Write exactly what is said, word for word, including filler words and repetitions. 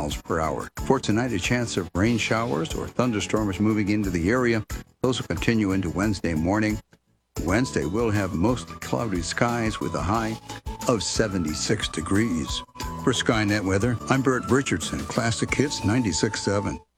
miles per hour. For tonight, a chance of rain showers or thunderstorms moving into the area. Those will continue into Wednesday morning. Wednesday, we'll have mostly cloudy skies with a high of seventy-six degrees. For Skynet Weather, I'm Bert Richardson, Classic Hits ninety-six point seven.